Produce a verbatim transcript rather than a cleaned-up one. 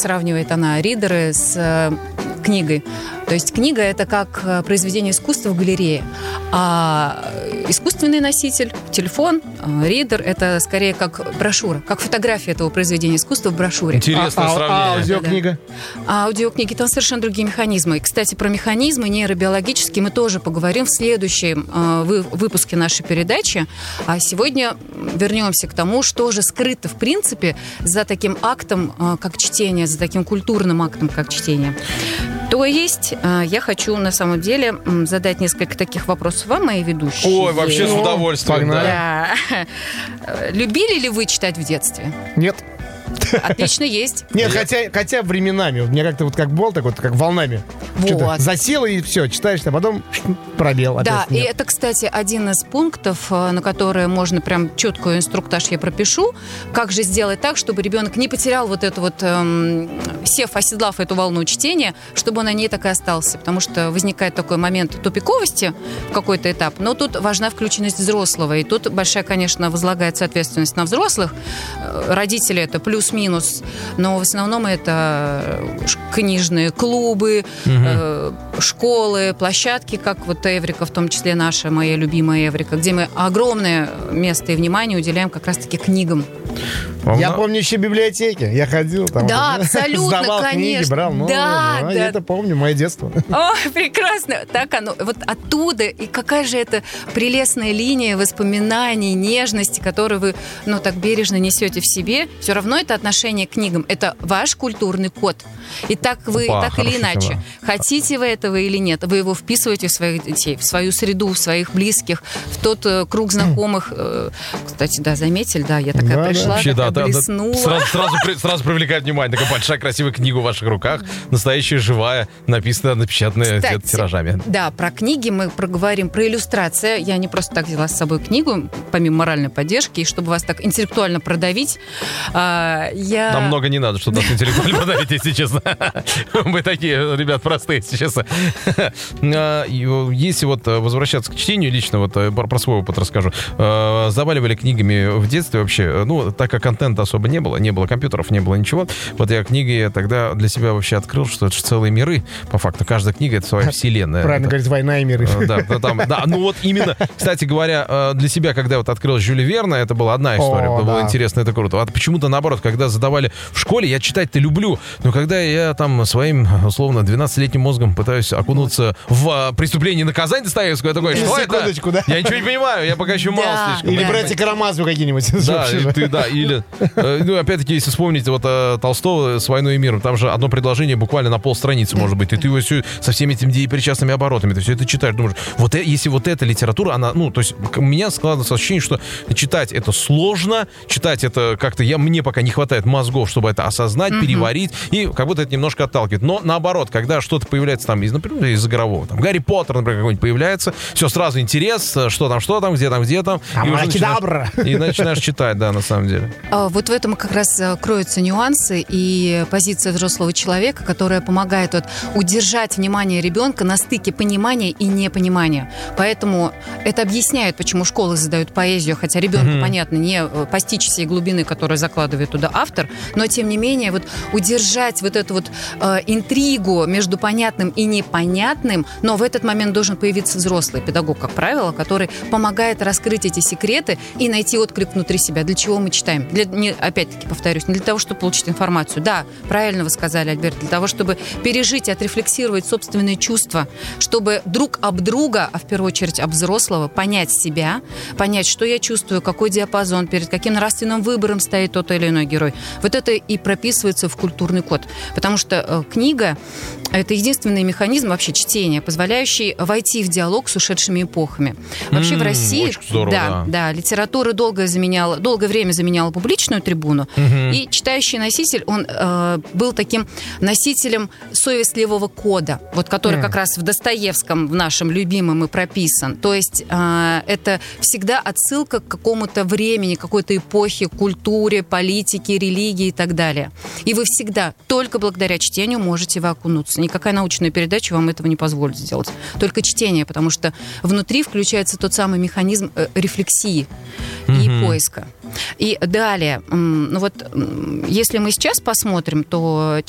сравнивает она ридеры с э, книгой. То есть книга – это как произведение искусства в галерее, а искусственный носитель, телефон, ридер – это скорее как брошюра, как фотография этого произведения искусства в брошюре. Интересное а, сравнение. А аудиокнига? Да. А аудиокниги – там совершенно другие механизмы. И, кстати, про механизмы нейробиологические мы тоже поговорим в следующем э, вы, выпуске нашей передачи. А сегодня вернемся к тому, что же скрыто, в принципе, за таким актом, э, как чтение, за таким культурным актом, как чтение. То есть я хочу, на самом деле, задать несколько таких вопросов вам, мои ведущие. Ой, вообще с удовольствием. Да. Любили ли вы читать в детстве? Нет. Отлично, есть. Нет, хотя, хотя временами. Вот мне как-то вот как был, так вот, как волнами. Вот. Засела и все, читаешь, а потом пробел. Да, нет. и это, кстати, один из пунктов, на которые можно прям четкую инструктаж я пропишу. Как же сделать так, чтобы ребенок не потерял вот это вот, эм, сев, оседлав эту волну чтения, чтобы он на ней так и остался. Потому что возникает такой момент тупиковости в какой-то этап. Но тут важна включенность взрослого. И тут большая, конечно, возлагается ответственность на взрослых. Родители это плюс-минус, но в основном это книжные клубы, угу. э, школы, площадки, как вот Эврика, в том числе наша, моя любимая Эврика, где мы огромное место и внимание уделяем как раз-таки книгам. Я Но... помню еще библиотеки. Я ходил там. Да, вот, абсолютно, сдавал конечно. Книги, брал новые. Да, ну, да. Я это помню, мое детство. О, прекрасно. Так оно. Вот оттуда. И какая же это прелестная линия воспоминаний, нежности, которую вы, ну, так бережно несете в себе. Все равно это отношение к книгам. Это ваш культурный код. И так вы, Опа, так или иначе, тема. хотите вы этого или нет, вы его вписываете в своих детей, в свою среду, в своих близких, в тот э, круг знакомых. Э, кстати, да, заметили, да, я такая да, пришла, да. Вообще, такая да, блеснула. Да, сразу, сразу, сразу привлекает внимание. Такая большая красивая книга в ваших руках. Настоящая, живая, написанная, напечатанная тиражами. Да, про книги мы проговорим, про иллюстрацию. Я не просто так взяла с собой книгу, помимо моральной поддержки, и чтобы вас так интеллектуально продавить, я... Нам много не надо, чтобы нас интеллектуально продавить, если честно. Мы такие, ребят, простые, если честно. Если вот возвращаться к чтению, лично вот про свой опыт расскажу. Заваливали книгами в детстве вообще, ну, так как контента особо не было, не было компьютеров, не было ничего. Вот я книги тогда для себя вообще открыл, что это же целые миры. По факту, каждая книга — это своя вселенная. Правильно говорит, «Война и миры». Да, там, да, ну вот именно, кстати говоря, для себя, когда вот открыл Жюля Верна, это была одна история, О, было да. интересно, это круто. А почему-то наоборот, когда задавали в школе, я читать-то люблю, но когда я там своим, условно, двенадцатилетним мозгом пытаюсь окунуться в «Преступление и наказание» Достоевского, я такой, что это? Да. Я ничего не понимаю, я пока еще мал Да. слишком. Или Да. «Братья Карамазовы» какие-нибудь. Да, и ты, да, или, э, ну, опять-таки, если вспомнить вот э, Толстого «С войной и миром», там же одно предложение буквально на полстраницы, может быть, и ты его все со всеми этими деепричастными оборотами, ты все это читаешь, думаешь, вот э, если вот эта литература, она, ну, то есть у меня складывается ощущение, что читать это сложно, читать это как-то, я, мне пока не хватает мозгов, чтобы это осознать, mm-hmm. переварить, и как будто это немножко отталкивает. Но наоборот, когда что-то появляется там, из, например, из игрового, там, Гарри Поттер, например, какой-нибудь появляется, все, сразу интерес, что там, что там, где там, где там. Амракадабра. И начинаешь читать, да, на самом деле. Вот в этом как раз кроются нюансы и позиция взрослого человека, которая помогает вот удержать внимание ребенка на стыке понимания и непонимания. Поэтому это объясняет, почему школы задают поэзию, хотя ребенку, mm-hmm. понятно, не постичь всей глубины, которую закладывает туда автор, но тем не менее вот удержать вот эту вот э, интригу между понятным и непонятным, но в этот момент должен появиться взрослый педагог, как правило, который помогает раскрыть эти секреты и найти отклик внутри себя. Для чего мы читаем? Для, не, опять-таки повторюсь, не для того, чтобы получить информацию. Да, правильно вы сказали, Альберт, для того, чтобы пережить и отрефлексировать собственные чувства, чтобы друг об друга, а в первую очередь об взрослого, понять себя, понять, что я чувствую, какой диапазон, перед каким нравственным выбором стоит тот или иной герой. Вот это и прописывается в культурный код. Потому что э, книга — это единственный механизм вообще чтения, позволяющий войти в диалог с ушедшими эпохами. Вообще mm, в России здорово, да, да. Да, литература долго заменяла, долгое время заменяла публичную трибуну, mm-hmm. и читающий носитель, он э, был таким носителем совестливого кода, вот, который mm. как раз в Достоевском, в нашем любимом, и прописан. То есть э, это всегда отсылка к какому-то времени, какой-то эпохе, культуре, политике, религии и так далее. И вы всегда, только благодаря чтению можете в окунуться. Никакая научная передача вам этого не позволит сделать. Только чтение, потому что внутри включается тот самый механизм э, рефлексии mm-hmm. и поиска. И далее, ну вот, если мы сейчас посмотрим, то